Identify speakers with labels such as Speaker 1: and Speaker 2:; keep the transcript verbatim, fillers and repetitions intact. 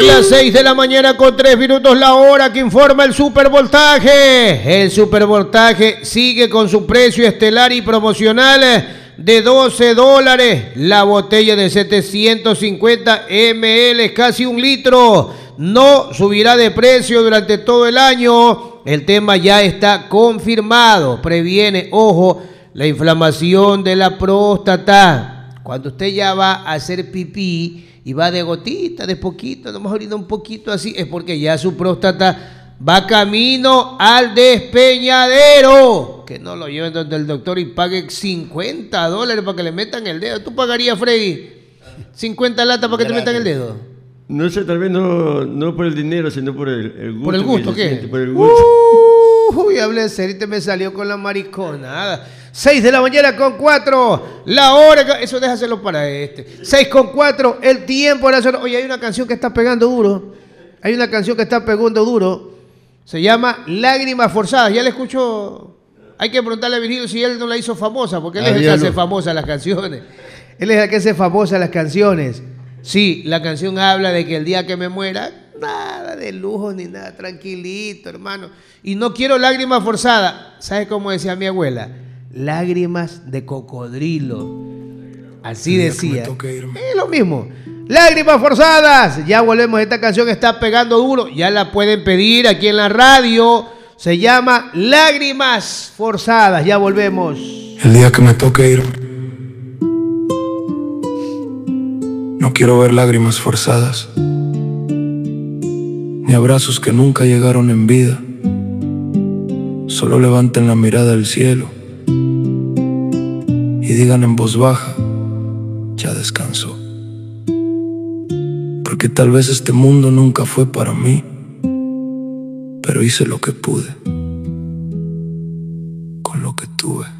Speaker 1: las seis de la mañana con tres minutos, la hora que informa el supervoltaje. El supervoltaje sigue con su precio estelar y promocional de doce dólares. La botella de setecientos cincuenta mililitros, casi un litro, no subirá de precio durante todo el año. El tema ya está confirmado. Previene, ojo, la inflamación de la próstata. Cuando usted ya va a hacer pipí y va de gotita, de poquito, nomás ahorita un poquito así, es porque ya su próstata va camino al despeñadero. Que no lo lleven donde el doctor y pague cincuenta dólares para que le metan el dedo. ¿Tú pagarías, Freddy, cincuenta latas para que Gracias. te metan el dedo?
Speaker 2: No sé, tal vez no, no por el dinero, sino por el, el gusto.
Speaker 1: ¿Por el gusto qué?
Speaker 2: Siente, por el gusto.
Speaker 1: Uh, uy, hablé serio y te me salió con la mariconada. seis de la mañana con cuatro, la hora, eso déjaselo para este. seis con cuatro, el tiempo de la zona. Oye, hay una canción que está pegando duro. Hay una canción que está pegando duro. Se llama Lágrimas Forzadas. ¿Ya la escuchó? Hay que preguntarle a Virgilio si él no la hizo famosa, porque él es el que hace famosas las canciones. Él es el que hace famosas las canciones. Sí, la canción habla de que el día que me muera, nada de lujo ni nada, tranquilito, hermano. Y no quiero lágrimas forzadas. ¿Sabes cómo decía mi abuela? Lágrimas de cocodrilo. Así decía. Es lo mismo. Lágrimas forzadas. Ya volvemos. Esta canción está pegando duro. Ya la pueden pedir aquí en la radio. Se llama Lágrimas Forzadas. Ya volvemos.
Speaker 3: El día que me toque ir, no quiero ver lágrimas forzadas, ni abrazos que nunca llegaron en vida. Solo levanten la mirada al cielo y digan en voz baja: ya descansó. Porque tal vez este mundo nunca fue para mí, pero hice lo que pude con lo que tuve.